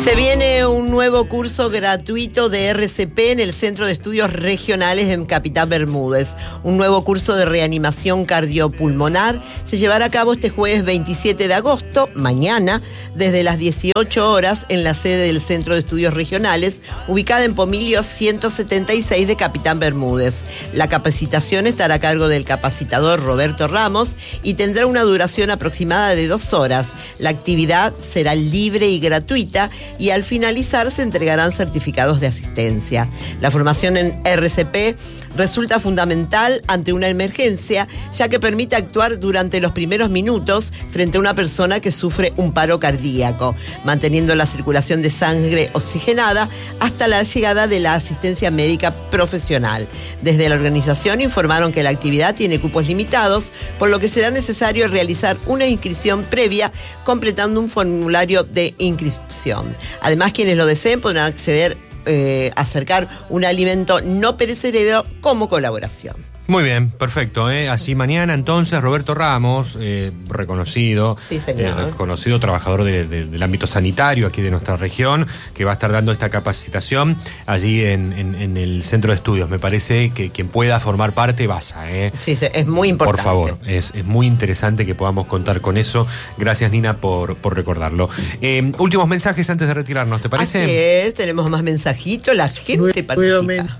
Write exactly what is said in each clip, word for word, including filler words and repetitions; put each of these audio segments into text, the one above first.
Se viene un nuevo curso gratuito de R C P en el Centro de Estudios Regionales en Capitán Bermúdez. Un nuevo curso de reanimación cardiopulmonar se llevará a cabo este jueves veintisiete de agosto, mañana, desde las dieciocho horas en la sede del Centro de Estudios Regionales, ubicada en Pomilio ciento setenta y seis de Capitán Bermúdez. La capacitación estará a cargo del capacitador Roberto Ramos y tendrá una duración aproximada de dos horas. La actividad será libre y gratuita y al finalizar se entregarán certificados de asistencia. La formación en R C P resulta fundamental ante una emergencia, ya que permite actuar durante los primeros minutos frente a una persona que sufre un paro cardíaco, manteniendo la circulación de sangre oxigenada hasta la llegada de la asistencia médica profesional. Desde la organización informaron que la actividad tiene cupos limitados, por lo que será necesario realizar una inscripción previa completando un formulario de inscripción. Además, quienes lo deseen podrán acceder Eh, acercar un alimento no perecedero como colaboración. Muy bien, perfecto. ¿eh? Así mañana entonces Roberto Ramos, eh, reconocido, sí, señor. Eh, reconocido trabajador de, de, del ámbito sanitario aquí de nuestra región, que va a estar dando esta capacitación allí en, en, en el Centro de Estudios. Me parece que quien pueda formar parte, vaya. ¿eh? Sí, sí, es muy importante. Por favor, es, es muy interesante que podamos contar con eso. Gracias, Nina, por, por recordarlo. Eh, últimos mensajes antes de retirarnos, ¿te parece? Así es, tenemos más mensajitos, la gente participa.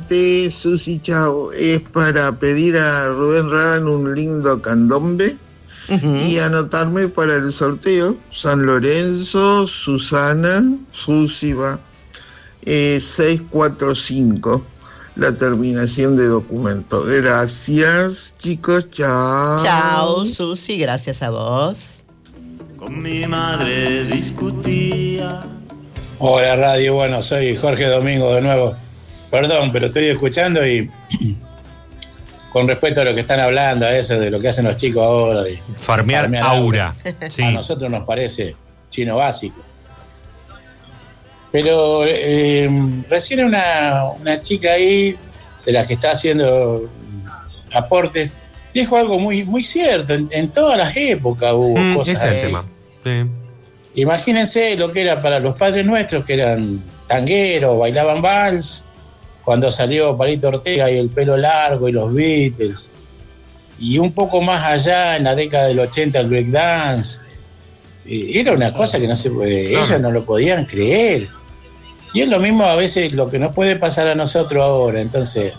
Susi, chao. Es para pedir a Rubén Radan un lindo candombe uh-huh. y anotarme para el sorteo. San Lorenzo, Susana, Susi va eh, seiscientos cuarenta y cinco, la terminación de documento. Gracias, chicos, chao. Chao, Susi, gracias a vos. Con mi madre discutía. Hola, radio, bueno, soy Jorge Domingo de nuevo. Perdón, pero estoy escuchando y con respecto a lo que están hablando, a eso de lo que hacen los chicos ahora. De farmear, farmear aura. aura. Sí. A nosotros nos parece chino básico. Pero eh, recién una, una chica ahí, de la que está haciendo aportes, dijo algo muy, muy cierto. En, en todas las épocas hubo mm, cosas así. Sí. Imagínense lo que era para los padres nuestros, que eran tangueros, bailaban vals, cuando salió Palito Ortega y el pelo largo y los Beatles, y un poco más allá en la década del ochenta el breakdance, eh, era una cosa que no se eh, claro. ellos no lo podían creer, y es lo mismo a veces lo que nos puede pasar a nosotros ahora. Entonces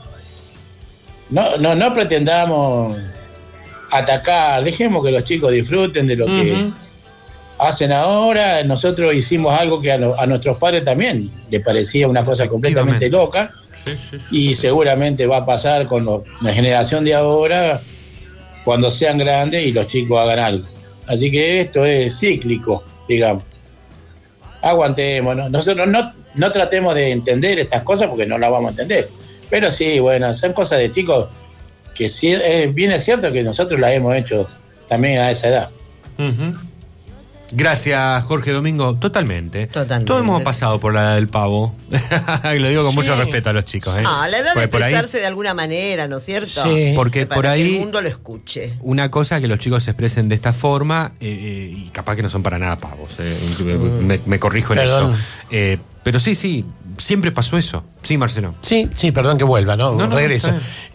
no, no, no pretendamos atacar, dejemos que los chicos disfruten de lo uh-huh. que hacen ahora. Nosotros hicimos algo que a, lo, a nuestros padres también les parecía una cosa completamente loca. Sí, sí, sí. Y seguramente va a pasar con lo, la generación de ahora, cuando sean grandes y los chicos hagan algo. Así que esto es cíclico, digamos. Aguantemos, ¿no? Nosotros no, no tratemos de entender estas cosas porque no las vamos a entender. Pero sí, bueno, son cosas de chicos que sí, eh, bien es cierto que nosotros las hemos hecho también a esa edad. Uh-huh. Gracias, Jorge Domingo. Totalmente. Totalmente. Todos hemos pasado por la edad del pavo. Lo digo con sí. mucho respeto a los chicos. ¿eh? Ah, la edad Porque de expresarse ahí, de alguna manera, ¿no es cierto? Sí. Porque para por ahí que el mundo lo escuche. Una cosa que los chicos se expresen de esta forma eh, eh, y capaz que no son para nada pavos. Eh. Mm. Me, me corrijo en Perdón. eso. Eh, pero sí, sí. Siempre pasó eso. Sí, Marcelo. Sí, sí, perdón que vuelva, ¿no? no, no Regreso.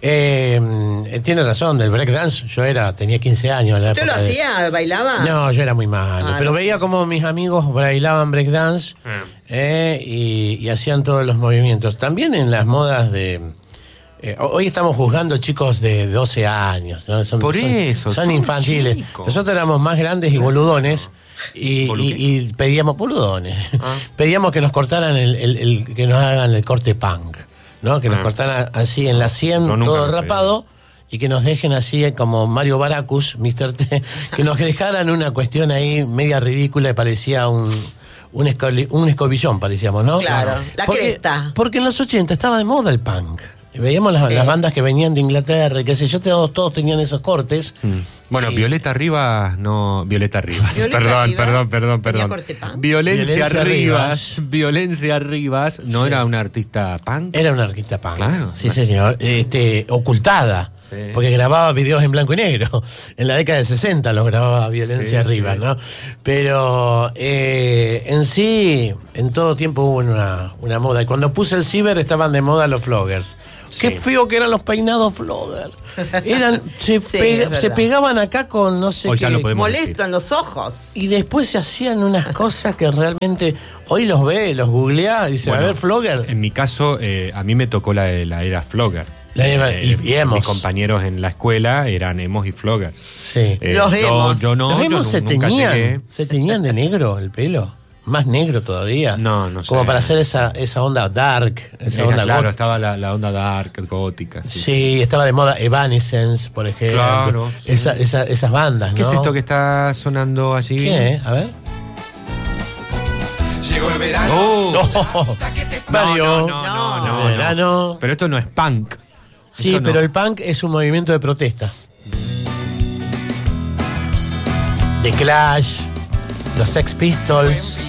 Eh, tiene razón, del breakdance, yo era, tenía quince años. ¿Usted lo hacía? De... ¿Bailaba? No, yo era muy malo. Ah, pero no veía sé. como mis amigos bailaban breakdance ah. eh, y, y hacían todos los movimientos. También en las modas de... Eh, hoy estamos juzgando chicos de doce años, ¿no? Son, Por son, eso. Son, son infantiles. Chicos. Nosotros éramos más grandes y boludones. Y, y, y pedíamos boludones ah. pedíamos que nos cortaran el, el, el que nos hagan el corte punk, ¿no? Que ah. nos cortaran así en la sien, no, todo rapado, y que nos dejen así como Mario Baracus, mister T, que nos dejaran una cuestión ahí media ridícula y parecía un un, escoli, un escobillón, parecíamos, ¿no? Claro, la porque, cresta. Porque en los ochenta estaba de moda el punk. Veíamos las, sí. las bandas que venían de Inglaterra, qué sé yo, todos, todos tenían esos cortes. Mm. Bueno, y... Violeta Rivas, no, Violeta Rivas. Violeta perdón, Rivas, perdón, perdón, perdón, perdón. Violencia, Violencia Rivas, Rivas, Violencia Rivas, ¿no sí. era una artista punk? Era una artista punk. Claro. Sí, señor. Este, ocultada. sí. porque grababa videos en blanco y negro. En la década del sesenta los grababa Violencia sí, Arriba, sí. ¿no? Pero eh, en sí, en todo tiempo hubo una, una moda. Y cuando puse el ciber estaban de moda los floggers. Sí. Qué feo que eran los peinados flogger. Eran, se, sí, pega, se pegaban acá con no sé hoy qué. Molesto decir. En los ojos. Y después se hacían unas cosas que realmente. Hoy los ve, los googlea y dice, bueno, a ver, flogger. En mi caso, eh, a mí me tocó la, la era flogger. La era, eh, y, y emos. Mis compañeros en la escuela eran emos y floggers. Sí. Eh, los yo, emos. Yo no, los emos yo se nunca teñían. Llegué. Se teñían de negro el pelo. Más negro todavía. No, no sé. Como para hacer esa, esa onda dark. Esa Era, onda claro, got- estaba la, la onda dark, gótica. Sí. sí, estaba de moda Evanescence, por ejemplo. Claro. Sí. Esa, esa, esas bandas, ¿Qué ¿no? es esto que está sonando allí? ¿Qué? A ver. Llegó el verano. Oh. No, Mario. No, no, no, no, no, Verano. Pero esto no es punk. Sí, Esto no. pero el punk es un movimiento de protesta. The Clash, los Sex Pistols.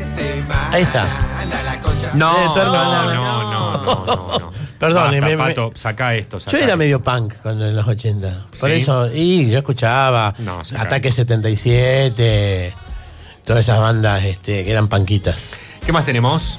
Ahí está. No, Eh, tu hermana. no, no, no, no, no, no. Perdón, Basta, me- me- Pato, saca esto. Saca Yo era esto. medio punk cuando en los ochenta. Por ¿Sí? eso, y yo escuchaba No, se Ataque cae. setenta y siete, todas esas bandas este, que eran punkitas. ¿Qué más tenemos?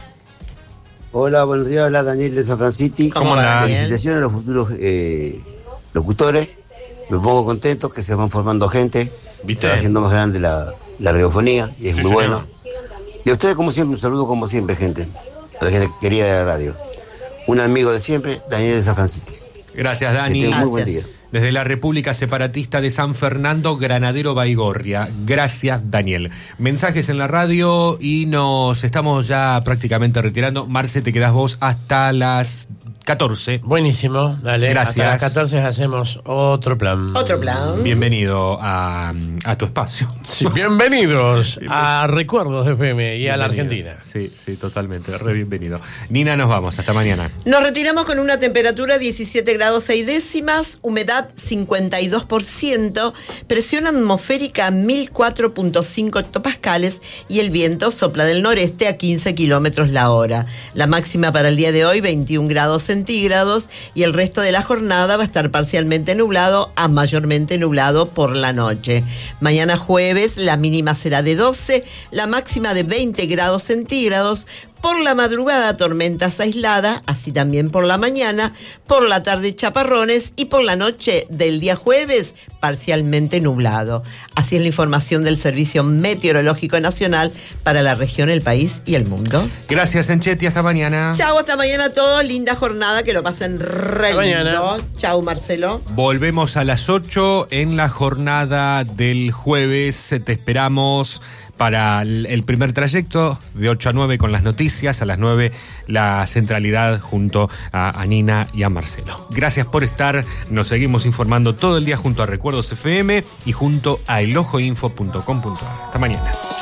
Hola, buenos días, habla Daniel de San Francisco. ¿Cómo andás? Felicitaciones a los futuros eh, locutores. Me pongo contento que se van formando gente. ¿Viste? Se va haciendo más grande la, la radiofonía y es Sí, muy señor. bueno. Y a ustedes, como siempre, un saludo como siempre, gente. A la gente querida de la radio. Un amigo de siempre, Daniel de San Francisco. Gracias, Dani. Que tengan muy buen día. Desde la República Separatista de San Fernando, Granadero Baigorria. Gracias, Daniel. Mensajes en la radio y nos estamos ya prácticamente retirando. Marce, te quedás vos hasta las catorce. Buenísimo, dale. Gracias. Hasta las catorce hacemos otro plan. Otro plan. Bienvenido a, a tu espacio. Sí, bienvenidos a Recuerdos F M y a la Bienvenido. Argentina. Sí, sí, totalmente. Re bienvenido. Nina, nos vamos. Hasta mañana. Nos retiramos con una temperatura diecisiete grados seis décimas, humedad cincuenta y dos por ciento, presión atmosférica mil cuatro punto cinco hectopascales y el viento sopla del noreste a quince kilómetros la hora. La máxima para el día de hoy, veintiún grados centígrados, y el resto de la jornada va a estar parcialmente nublado a mayormente nublado por la noche. Mañana jueves la mínima será de doce, la máxima de veinte grados centígrados. Por la madrugada tormentas aisladas, así también por la mañana, por la tarde chaparrones y por la noche del día jueves parcialmente nublado. Así es la información del Servicio Meteorológico Nacional para la región, el país y el mundo. Gracias, Enchetti. Hasta mañana. Chau, hasta mañana a todos. Linda jornada, que lo pasen re Hasta mañana. lindo. Chau, Marcelo. Volvemos a las ocho en la jornada del jueves. Te esperamos para el primer trayecto de ocho a nueve con las noticias, a las nueve la centralidad junto a, a Nina y a Marcelo. Gracias por estar, nos seguimos informando todo el día junto a Recuerdos F M y junto a elojoinfo punto com punto a r. Hasta mañana.